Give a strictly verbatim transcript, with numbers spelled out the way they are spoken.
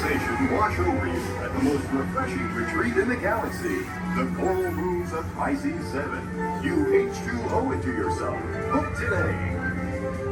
relaxation wash over you at the most refreshing retreat in the galaxy, the Coral Rooms of Pisces seven. You H two O it to yourself. Book today.